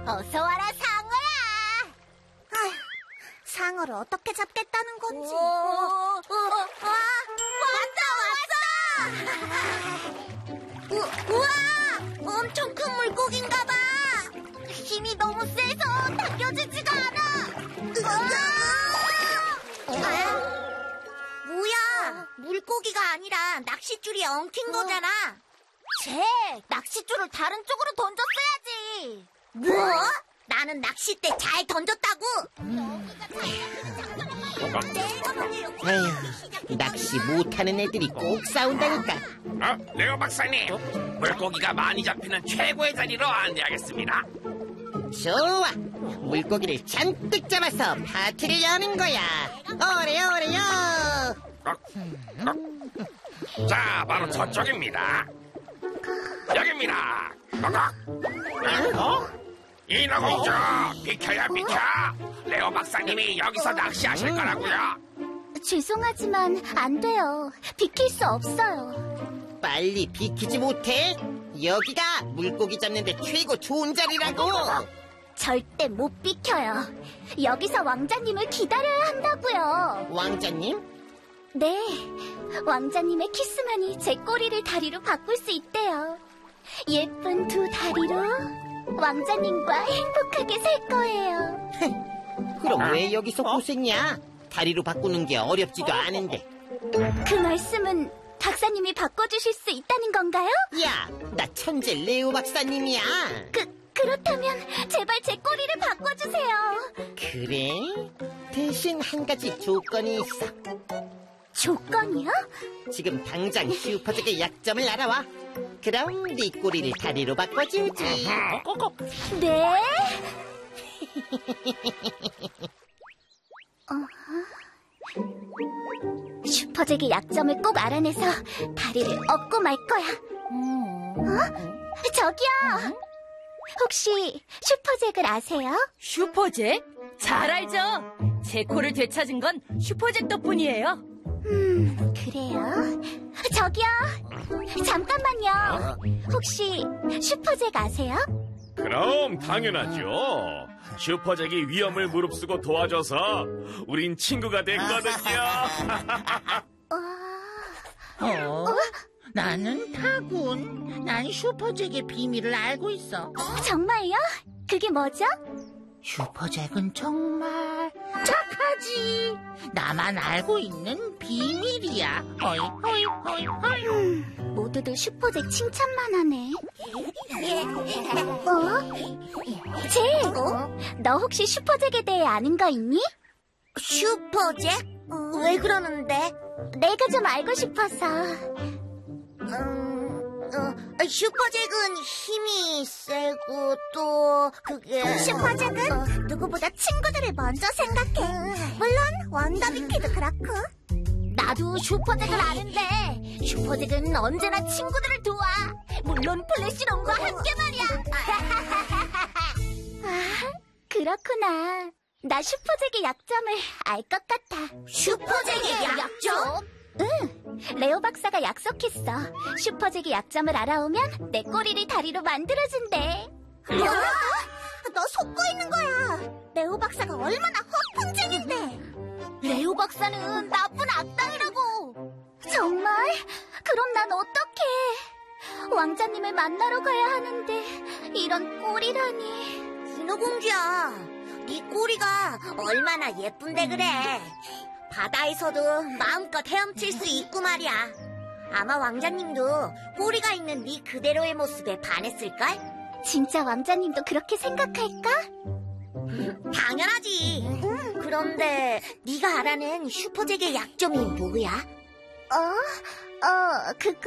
어서 와라, 상어야. 아휴, 상어를 어떻게 잡겠다는 건지. 왔다. 우와, 엄청 큰 물고기인가봐. 힘이 너무 세서 당겨지지가 않아. 뭐야, 물고기가 아니라 낚싯줄이 엉킨 거잖아. 쟤, 낚싯줄을 다른 쪽으로 던졌어야지. 뭐? 나는 낚싯대 잘 던졌다고. 에휴, 낚시 못하는 애들이 꼭 싸운다니까. 레오 박사님, 물고기가 많이 잡히는 최고의 자리로 안내하겠습니다. 좋아, 물고기를 잔뜩 잡아서 파티를 여는 거야. 오래요. 자, 바로 저쪽입니다. 여기입니다. 인어공주, 비켜야 비켜. 레오 박사님이 여기서 낚시하실 거라고요. 죄송하지만 안 돼요. 비킬 수 없어요. 빨리 비키지 못해? 여기가 물고기 잡는데 최고 좋은 자리라고. 절대 못 비켜요. 여기서 왕자님을 기다려야 한다고요. 왕자님? 네, 왕자님의 키스만이 제 꼬리를 다리로 바꿀 수 있대요. 예쁜 두 다리로 왕자님과 행복하게 살 거예요. 그럼 왜 여기서 고생이야? 다리로 바꾸는 게 어렵지도 않은데. 그 말씀은 박사님이 바꿔주실 수 있다는 건가요? 야, 나 천재 레오 박사님이야. 그렇다면 제발 제 꼬리를 바꿔주세요. 그래? 대신 한 가지 조건이 있어. 조건이요? 지금 당장 슈퍼잭의 약점을 알아와. 그럼 네 꼬리를 다리로 바꿔주지. 네? 슈퍼잭의 약점을 꼭 알아내서 다리를 얻고 말 거야. 저기요. 혹시 슈퍼잭을 아세요? 슈퍼잭? 잘 알죠. 제 코를 되찾은 건 슈퍼잭 덕분이에요. 그래요? 저기요. 잠깐만요. 혹시 슈퍼잭 아세요? 그럼 당연하죠. 슈퍼잭이 위험을 무릅쓰고 도와줘서 우린 친구가 됐거든요. 나는 타군. 난 슈퍼잭의 비밀을 알고 있어. 정말요? 그게 뭐죠? 슈퍼잭은 정말 착하지. 나만 알고 있는 비밀이야. 허이. 모두들 슈퍼잭 칭찬만 하네. 잭, 너 혹시 슈퍼잭에 대해 아는 거 있니? 슈퍼잭? 왜 그러는데? 내가 좀 알고 싶어서. 슈퍼잭은 힘이 세고 또 슈퍼잭은 누구보다 친구들을 먼저 생각해. 물론 원더비키도 그렇고. 나도 슈퍼잭을 아는데 슈퍼잭은 언제나 친구들을 도와. 물론 플래시론과 함께 말이야. 아, 그렇구나. 나 슈퍼잭의 약점을 알 것 같아. 슈퍼잭의 약점? 응, 레오 박사가 약속했어. 슈퍼잭의 약점을 알아오면 내 꼬리를 다리로 만들어준대. 뭐? 너 속고 있는 거야. 레오 박사가 얼마나 허풍쟁인데. 레오 박사는 나쁜 악당이라고. 정말? 그럼 난 어떡해. 왕자님을 만나러 가야 하는데 이런 꼴이라니. 인어공주야, 네 꼬리가 얼마나 예쁜데 그래. 바다에서도 마음껏 헤엄칠 수 있고 말이야. 아마 왕자님도 꼬리가 있는 네 그대로의 모습에 반했을걸? 진짜 왕자님도 그렇게 생각할까? 당연하지. 그런데 네가 알아낸 슈퍼잭의 약점이 뭐야? 그거...